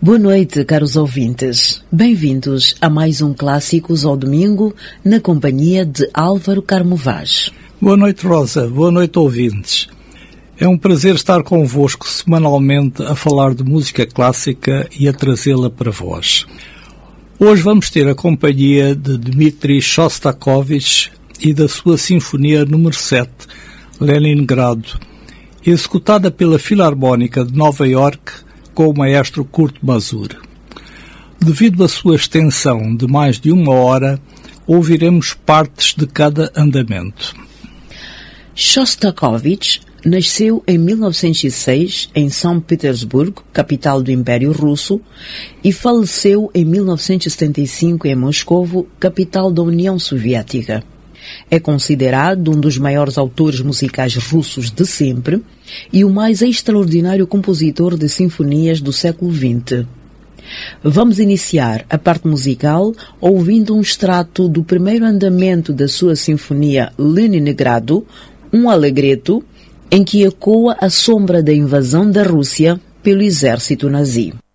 Boa noite, caros ouvintes. Bem-vindos a mais um Clássicos ao Domingo, na companhia de Álvaro Carmovaz. Boa noite, Rosa. Boa noite, ouvintes. É um prazer estar convosco semanalmente a falar de música clássica e a trazê-la para vós. Hoje vamos ter a companhia de Dmitri Shostakovich e da sua Sinfonia número 7, Leningrado, executada pela Filarmónica de Nova Iorque com o maestro Kurt Masur. Devido à sua extensão de mais de 1 hora, ouviremos partes de cada andamento. Shostakovich nasceu em 1906 em São Petersburgo, capital do Império Russo, e faleceu em 1975 em Moscovo, capital da União Soviética. É considerado um dos maiores autores musicais russos de sempre e o mais extraordinário compositor de sinfonias do século XX. Vamos iniciar a parte musical ouvindo um extrato do primeiro andamento da sua Sinfonia Leningrado, um alegreto, em que ecoa a sombra da invasão da Rússia pelo exército nazi.